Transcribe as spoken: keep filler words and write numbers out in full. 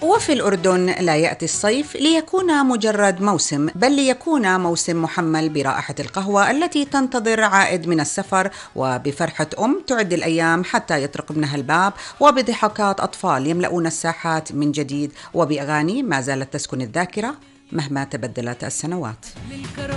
وفي الأردن لا يأتي الصيف ليكون مجرد موسم، بل ليكون موسم محمل برائحة القهوة التي تنتظر عائد من السفر، وبفرحة أم تعد الأيام حتى يطرق ابنها الباب، وبضحكات أطفال يملؤون الساحات من جديد، وبأغاني ما زالت تسكن الذاكرة مهما تبدلت السنوات.